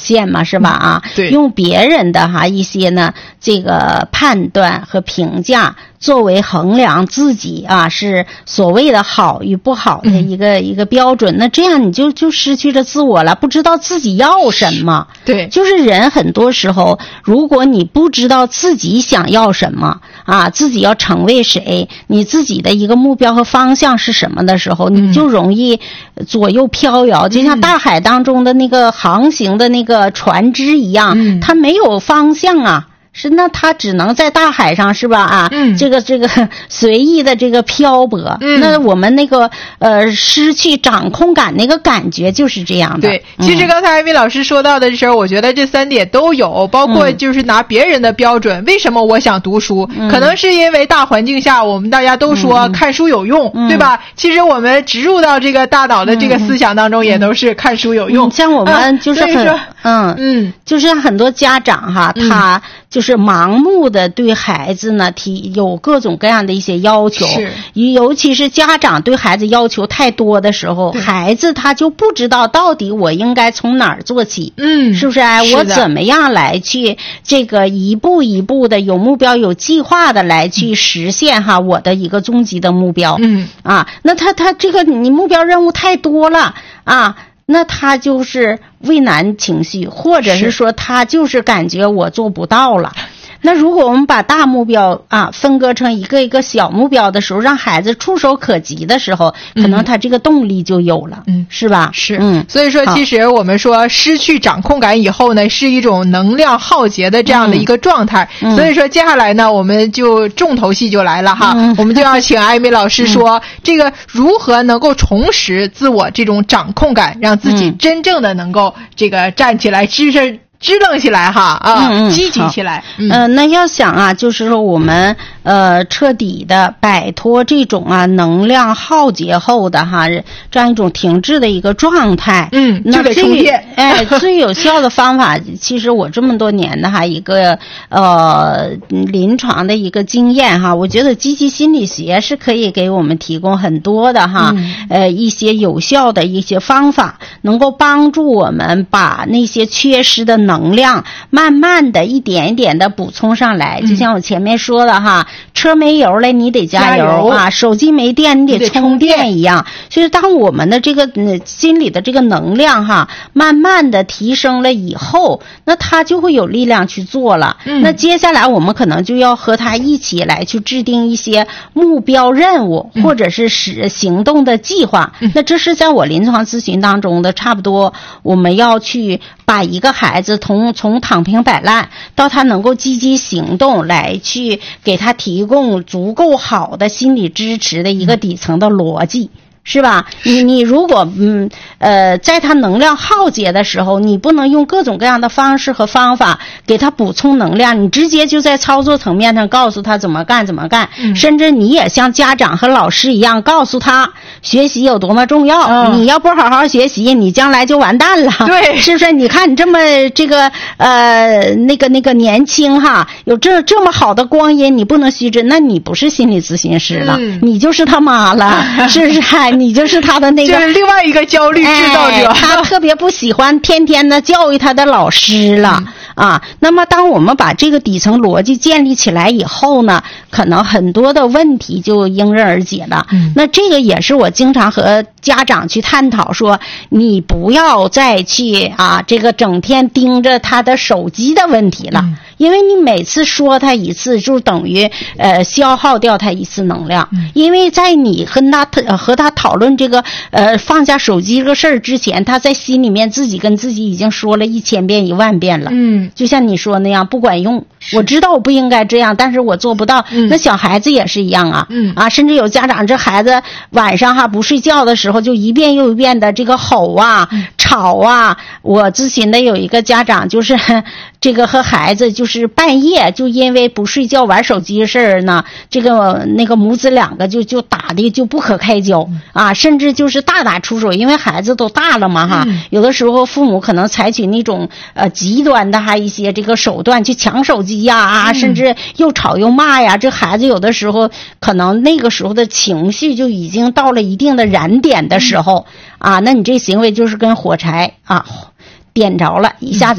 现嘛，是吧啊？ 对， 用别人的一些呢这个判断和评价作为衡量自己是所谓的好与不好的一个标准，那这样你就失去了自我了，不知道自己要什么。 对， 就是人很多时候，如果你不知道自己想要什么自己要成为谁，你自己的一个目标和方向是什么的时候，你就容易左右飘摇，就像大海当中的那个航行的那个船只一样，它没有方向那他只能在大海上是吧这个随意的这个漂泊，那我们那个失去掌控感那个感觉就是这样的。 对，其实刚才艾米老师说到的时候，我觉得这3点都有，包括就是拿别人的标准，为什么我想读书，可能是因为大环境下我们大家都说看书有用，对吧？其实我们植入到这个大脑的这个思想当中也都是看书有用。 像我们就是就是很多家长他就是盲目的对孩子呢有各种各样的一些要求，尤其是家长对孩子要求太多的时候，孩子他就不知道到底我应该从哪儿做起，是不是我怎么样来去这个一步一步的有目标有计划的来去实现我的一个终极的目标。那他这个你目标任务太多了那他就是畏难情绪，或者是说他就是感觉我做不到了。那如果我们把大目标分割成一个一个小目标的时候，让孩子触手可及的时候，可能他这个动力就有了，是吧？ 是，所以说其实我们说失去掌控感以后呢，是一种能量耗竭的这样的一个状态。所以说接下来呢，我们就重头戏就来了我们就要请艾米老师说，这个如何能够重拾自我这种掌控感，让自己真正的能够这个站起来支棱起来积极起来。 那要想就是说我们彻底的摆脱这种能量耗竭后的这样一种停滞的一个状态， 就得充电。 最有效的方法，其实我这么多年的一个临床的一个经验我觉得积极心理学是可以给我们提供很多的一些有效的一些方法，能够帮助我们把那些缺失的能量慢慢的一点一点的补充上来。就像我前面说的车没油了你得加油手机没电你得充电一样。就是当我们的这个心理的这个能量慢慢的提升了以后，那他就会有力量去做了。那接下来我们可能就要和他一起来去制定一些目标任务，或者是行动的计划。那这是在我临床咨询当中的差不多，我们要去把一个孩子从躺平摆烂到他能够积极行动，来去给他提供足够好的心理支持的一个底层的逻辑，是吧？你如果在他能量耗竭的时候，你不能用各种各样的方式和方法给他补充能量，你直接就在操作层面上告诉他怎么干，甚至你也像家长和老师一样告诉他学习有多么重要，你要不好好学习，你将来就完蛋了。 对， 是不是？你看你这么这个那个年轻有这么好的光阴，你不能虚掷，那你不是心理咨询师了，你就是他妈了，是不是？你就是他的那个， 就是另外一个焦虑制造者。 他特别不喜欢天天的教育他的老师了。那么当我们把这个底层逻辑建立起来以后呢，可能很多的问题就迎刃而解了。那这个也是我经常和家长去探讨说，你不要再去这个整天盯着他的手机的问题了。因为你每次说他一次就等于消耗掉他一次能量。因为在你和他讨论这个放下手机这个事儿之前，他在心里面自己跟自己已经说了1000遍10000遍了。就像你说那样不管用，我知道我不应该这样，但是我做不到。那小孩子也是一样甚至有家长这孩子晚上不睡觉的时候就一遍又一遍的这个吼吵我咨询的有一个家长就是这个和孩子就是半夜就因为不睡觉玩手机的事儿呢，这个那个母子2个就打的就不可开交甚至就是大打出手。因为孩子都大了嘛有的时候父母可能采取那种极端的一些这个手段去抢手机甚至又吵又骂这孩子有的时候可能那个时候的情绪就已经到了一定的燃点的时候那你这行为就是跟火柴点着了，一下子